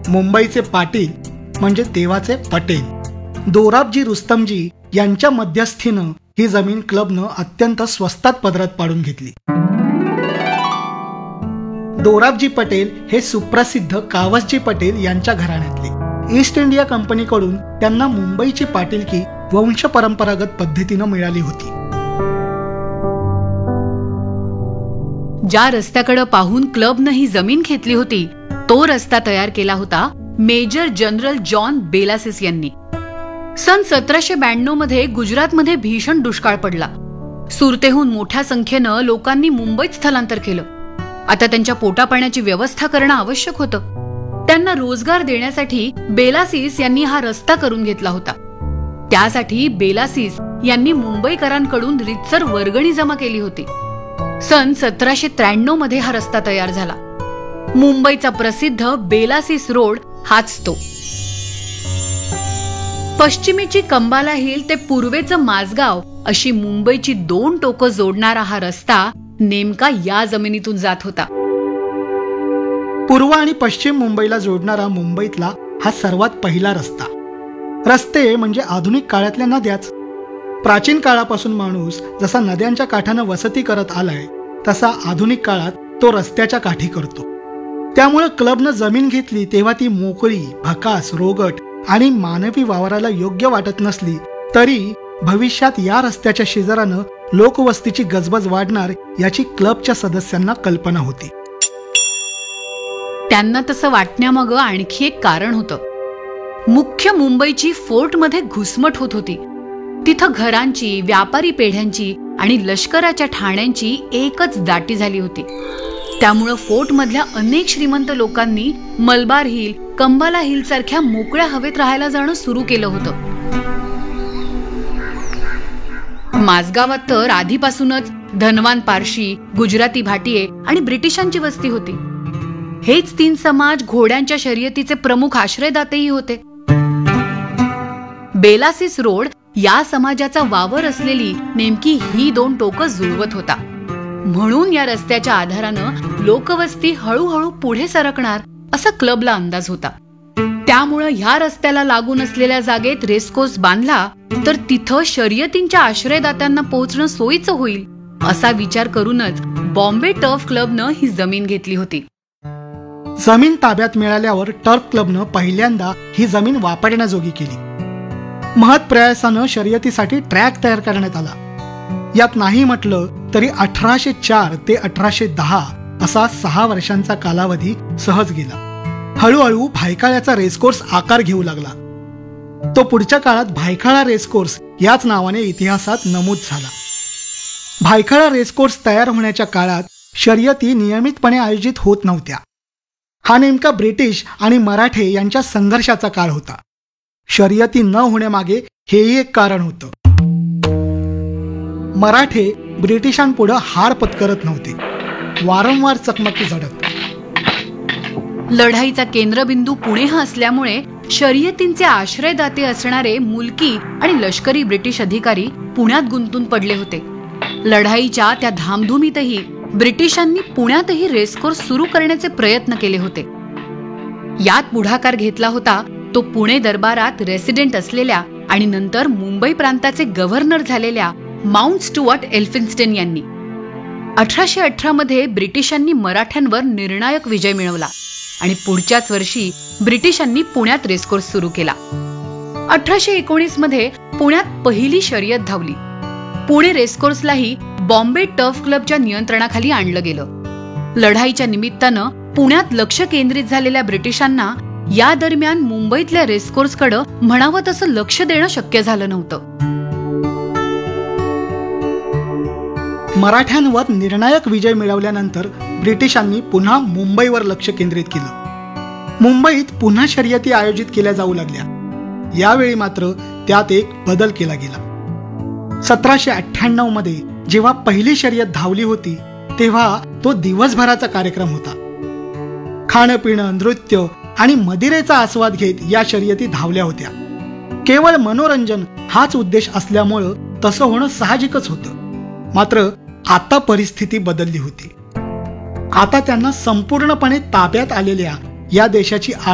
मुंबईचे पाटील म्हणजे तेव्हाचे पटेल दोराबजी रुस्तमजी यांच्या मध्यस्थीनं ही जमीन क्लबनं अत्यंत स्वस्तात पदरात पाडून घेतली. दोराबजी पटेल हे सुप्रसिद्ध कावसजी पटेल यांच्या घराण्यातले. ईस्ट इंडिया कंपनीकडून त्यांना मुंबईची पाटीलकी वंश परंपरागत पद्धतीनं मिळाली होती. ज्या रस्त्याकडे पाहून क्लबनं ही जमीन घेतली होती तो रस्ता तयार केला होता मेजर जनरल जॉन बेलासिस यांनी. सन 1792 मध्ये गुजरातमध्ये भीषण दुष्काळ पडला. सुरतेहून मोठ्या संख्येनं लोकांनी मुंबईत स्थलांतर केलं. आता त्यांच्या पोटापाण्याची व्यवस्था करणं आवश्यक होतं. त्यांना रोजगार देण्यासाठी बेलासिस यांनी हा रस्ता करून घेतला होता. त्यासाठी बेलासिस यांनी मुंबईकरांकडून रीतसर वर्गणी जमा केली होती. सन 1793 मध्ये हा रस्ता तयार झाला. मुंबईचा प्रसिद्ध बेलासिस रोड हाच तो. पश्चिमेची कंबाला हिल ते पूर्वेचं माझगाव अशी मुंबईची 2 टोकं जोडणारा हा रस्ता नेमका या जमिनीतून जात होता. पूर्व आणि पश्चिम मुंबईला जोडणारा मुंबईतला हा सर्वात पहिला रस्ता. रस्ते म्हणजे आधुनिक काळातल्या नद्याच. प्राचीन काळापासून माणूस जसा नद्यांच्या काठानं वसती करत आलाय तसा आधुनिक काळात तो रस्त्याच्या काठी करतो. त्यामुळे क्लबनं जमीन घेतली तेव्हा ती मोकळी, भकास, रोगट आणि मानवी वावराला योग्य वाटत नसली तरी भविष्यात या रस्त्याच्या शेजारानं लोकवस्तीची गजबज वाढणार याची क्लबच्या सदस्यांना कल्पना होती. त्यांना तसं वाटण्यामागं आणखी एक कारण होतं. मुख्य मुंबईची फोर्टमध्ये घुसमट होत होती. तिथं घरांची, व्यापारी पेढ्यांची आणि लष्कराच्या ठाण्यांची एकच दाटी झाली होती. त्यामुळं फोर्टमधल्या अनेक श्रीमंत लोकांनी मलबार हिल, कंबाला हिल सारख्या मोकळ्या हवेत राहायला जाणं सुरू केलं होतं. माझगावात तर आधीपासूनच धनवान पारशी, गुजराती भाटिये आणि ब्रिटिशांची वस्ती होती. हेच 3 समाज घोड्यांच्या शर्यतीचे प्रमुख आश्रयदातेही होते. बेलासिस रोड या समाजाचा वावर असलेली नेमकी ही 2 टोकं जुळवत होता. म्हणून या रस्त्याच्या आधारानं लोकवस्ती हळूहळू पुढे सरकणार असा क्लबला अंदाज होता. त्यामुळं ह्या रस्त्याला लागून असलेल्या जागेत रेसकोर्स बांधला तर तिथं शर्यतींच्या आश्रयदात्यांना पोहोचणं सोयीचं होईल असा विचार करूनच बॉम्बे टर्फ क्लबनं ही जमीन घेतली होती. जमीन ताब्यात मिळाल्यावर टर्फ क्लबनं पहिल्यांदा ही जमीन वापरण्याजोगी केली. महत्प्रयासानं शर्यतीसाठी ट्रॅक तयार करण्यात आला. यात नाही म्हटलं तरी 1804 ते 1810 असा 6 वर्षांचा कालावधी सहज गेला. हळूहळू भायखळ्याचा रेसकोर्स आकार घेऊ लागला. तो पुढच्या काळात भायखळा रेसकोर्स याच नावाने इतिहासात नमूद झाला. भायखळा रेसकोर्स तयार होण्याच्या काळात शर्यती नियमितपणे आयोजित होत नव्हत्या. हा नेमका ब्रिटिश आणि मराठे यांच्या संघर्षाचा काळ होता. शर्यती न होण्यामागे हेही एक कारण होतं. मराठे ब्रिटिशांपुढे हार पत्करत नव्हते. वारंवार चकमकी झडत. लढाईचा केंद्रबिंदू पुणे हा असल्यामुळे शर्यतींचे आश्रयदाते असणारे मुलकी आणि लष्करी ब्रिटिश अधिकारी पुण्यात गुंतून पडले होते. लढाईच्या त्या धामधुमीतही ब्रिटिशांनी पुण्यातही रेसकोर्स सुरू करण्याचे प्रयत्न केले होते. यात पुढाकार घेतला होता तो पुणे दरबारात रेसिडेंट असलेल्या आणि नंतर मुंबई प्रांताचे गव्हर्नर झालेल्या माउंट स्टुअर्ट एल्फिन्स्टन यांनी. 1818 मध्ये ब्रिटिशांनी मराठ्यांवर निर्णायक विजय मिळवला आणि पुढच्याच वर्षी ब्रिटिशांनी पुण्यात रेसकोर्स सुरू केला. 1819 मध्ये पुण्यात पहिली शर्यत धावली. पुणे रेसकोर्सलाही बॉम्बे टर्फ क्लबच्या नियंत्रणाखाली आणलं गेलं. लढाईच्या निमित्तानं पुण्यात लक्ष केंद्रित झालेल्या ब्रिटिशांना या दरम्यान मुंबईतल्या रेसकोर्सकडं म्हणावं तसं लक्ष देणं शक्य झालं नव्हतं. मराठ्यांवर निर्णायक विजय मिळवल्यानंतर ब्रिटिशांनी पुन्हा मुंबईवर लक्ष केंद्रित केलं. मुंबईत पुन्हा शर्यती आयोजित केल्या जाऊ लागल्या. यावेळी मात्र त्यात एक बदल केला गेला. 1798 मध्ये जेव्हा पहिली शर्यत धावली होती तेव्हा तो दिवसभराचा कार्यक्रम होता. खाणं पिणं, नृत्य आणि मदिरेचा आस्वाद घेत या शर्यती धावल्या होत्या. केवळ मनोरंजन हाच उद्देश असल्यामुळं तसं होणं साहजिकच होतं. मात्र आता परिस्थिती बदलली होती. आता त्यांना संपूर्णपणे ताब्यात आलेल्या या देशाची